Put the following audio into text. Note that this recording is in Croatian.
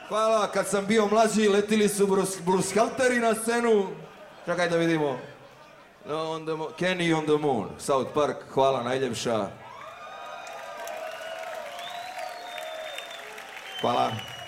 Hvala, kad sam bio mlađi letili su brushalteri na scenu. Čekaj da vidimo. Kenny on the Moon, South Park, hvala najljepša. Hvala.